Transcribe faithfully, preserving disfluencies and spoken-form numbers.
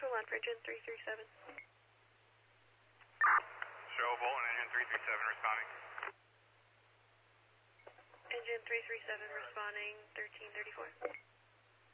Central line for engine three three seven. Show Bolton, engine three three seven responding. Engine three three seven responding thirteen thirty-four.